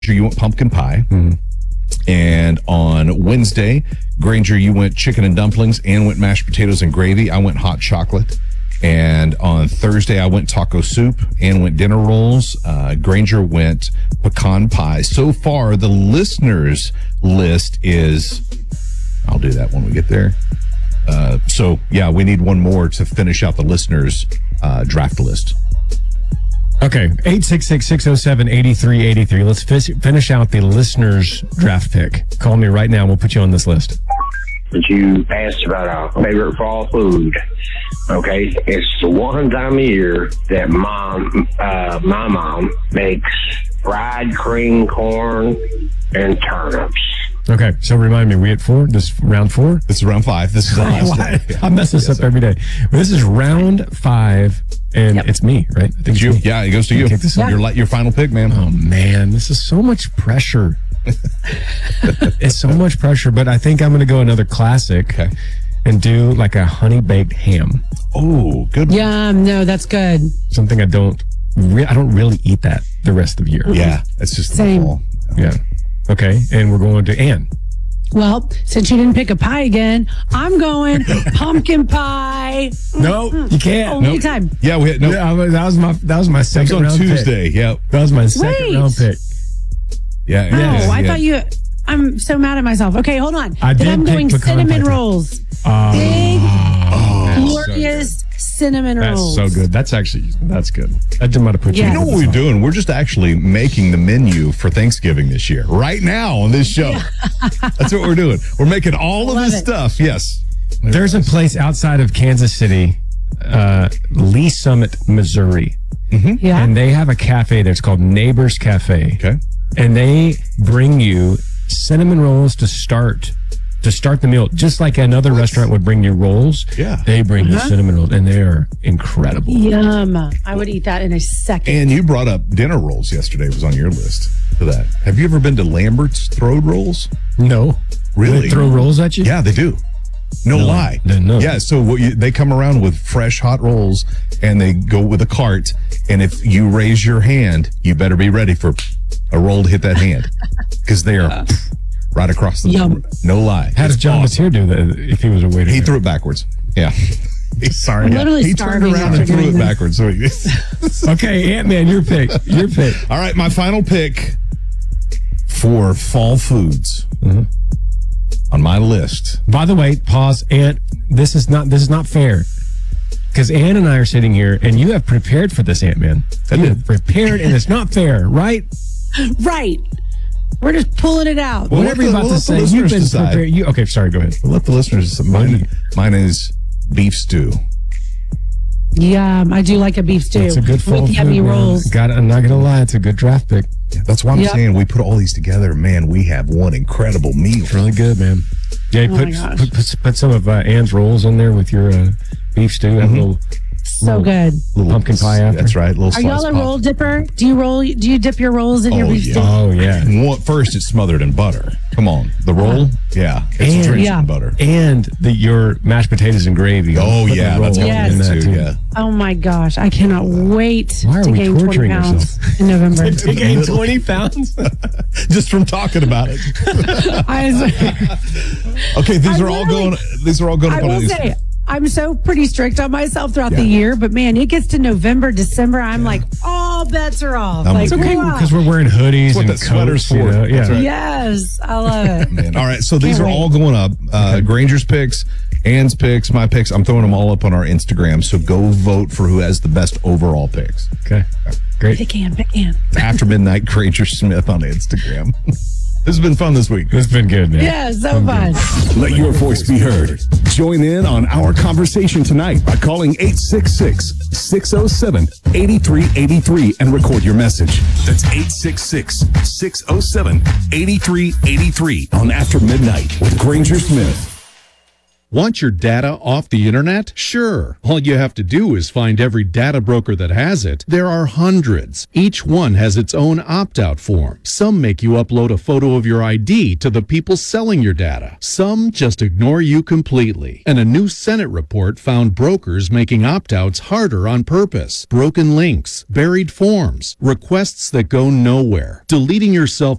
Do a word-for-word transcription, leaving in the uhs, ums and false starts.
you went pumpkin pie. Mm-hmm. And on Wednesday, Granger, you went chicken and dumplings. Ann went mashed potatoes and gravy. I went hot chocolate. And on Thursday, I went taco soup. Ann went dinner rolls. Uh, Granger went pecan pie. So far, the listeners' list is, I'll do that when we get there. Uh, so, yeah, we need one more to finish out the listeners' uh, draft list. Okay, eight six six, six oh seven, eight three eight three. Let's f- finish out the listeners' draft pick. Call me right now. We'll put you on this list. But you asked about our favorite fall food. Okay, it's the one time a year that mom, uh, my mom makes fried cream corn and turnips. Okay, so remind me, we at four? This round four? This is round five. This is the last day. I mess this Yes, up sir. every day. Well, this is round five, and Yep. it's me, right? I think It's you. me. Yeah, it goes to you. Kick this off. Your, li- your final pick, man. Oh, man, this is so much pressure. It's so much pressure, but I think I'm going to go another classic Okay. and do like a honey-baked ham. Oh, good one. Yum. No, that's good. Something I don't, re- I don't really eat that the rest of the year. Yeah, it's just Same. the fall. Yeah. Okay, and we're going to Ann. Well, since you didn't pick a pie again, I'm going pumpkin pie. No, you can't. Only Nope. time. Yeah, we had no. Yeah, I was- that was my that was my That was second on round Tuesday. pick. Yep. That was my second Wait. round pick. Yeah. Oh, yeah, I yeah. thought you. I'm so mad at myself. Okay, hold on. I then did I'm pick going pecan cinnamon pie. rolls. Uh, Big, Oh, glorious cinnamon That's rolls. so good. That's actually that's good. I didn't want to put you. Yeah. You know what we're doing? We're just actually making the menu for Thanksgiving this year, right now on this show. That's what we're doing. We're making all of Love this it. stuff. Yes. There's a place outside of Kansas City, uh, Lee Summit, Missouri, Yeah. and they have a cafe that's called Neighbors Cafe. Okay. And they bring you cinnamon rolls to start to start the meal, just like another restaurant would bring you rolls. Yeah. They bring you cinnamon rolls, and they are incredible. Yum. I would eat that in a second. And you brought up dinner rolls yesterday. Was on your list for that. Have you ever been to Lambert's Throwed Rolls? No, Really? They throw rolls at you? Yeah, they do. No, No, lie. no, no. Yeah, so what you, they come around with fresh hot rolls and they go with a cart. And if you raise your hand, you better be ready for a roll to hit that hand because they are right across the. Yum. No lie. How does It's John awesome. Mateer do that if he was a waiter? He there? threw it backwards. Yeah. He's sorry. I'm literally he turned starving around after and threw doing it this. backwards. So he- Okay, Ant-Man, your pick. Your pick. All right, my final pick for fall foods Mm-hmm. on my list. By the way, pause. Ant, this is not this is not fair. Because Ann and I are sitting here, and you have prepared for this, Ant-Man. I You did. have prepared, and it's not fair, right? Right. We're just pulling it out. Well, Whatever let you're the- about we'll to let the say, you've listeners been decide. prepared. You, okay, sorry, go ahead. Let the listeners. Mine, mine is beef stew. Yum. I do like a beef stew. It's a good fall with yummy food, man. rolls. Got, I'm not going to lie, it's a good draft pick. That's why I'm Yep. saying we put all these together. Man, we have one incredible meal. It's really good, man. Yeah, Oh put, my gosh. put, put put some of uh, Ann's rolls in there with your uh, beef stew. Have a little, So little good. Little pumpkin pie after. That's right. Little Are slice y'all a pop. roll dipper? Do you roll? Do you dip your rolls in your Oh, beef yeah. stew? Oh, yeah. One- First, it's smothered in butter. Come on, the roll. Yeah, it's And- drenched Yeah. in butter. And the, your mashed potatoes and gravy. Oh Put the yeah, roll that's in what Yes. it that is too. too. Yeah. Oh my gosh, I cannot wait Why are to we gain twenty torturing pounds in November. You gained twenty pounds? Just from talking about it. I, Okay, these I are all literally- going. These are all going I up on will these. say, I'm so pretty strict on myself throughout Yeah. the year, but man, it gets to November, December, I'm like, all bets are off. I'm like, with It's okay wow. because we're wearing hoodies what and that sweater's coats, you for. know? Yeah. That's right. Yes, I love it. Man. All right, so these Can't are wait. all going up. Uh, Granger's picks, Ann's picks, my picks. I'm throwing them all up on our Instagram. So go vote for who has the best overall picks. Okay. Great. Pick Ann, pick Ann. After Midnight, Granger Smith on Instagram. This has been fun this week. This has been good, man. Yeah, so fun. Let your voice be heard. Join in on our conversation tonight by calling eight six six, six oh seven, eight three eight three and record your message. That's eight six six, six oh seven, eight three eight three on After Midnight with Granger Smith. Want your data off the internet? Sure. All you have to do is find every data broker that has it. There are hundreds. Each one has its own opt-out form. Some make you upload a photo of your I D to the people selling your data. Some just ignore you completely. And a new Senate report found brokers making opt-outs harder on purpose. Broken links, buried forms, requests that go nowhere. Deleting yourself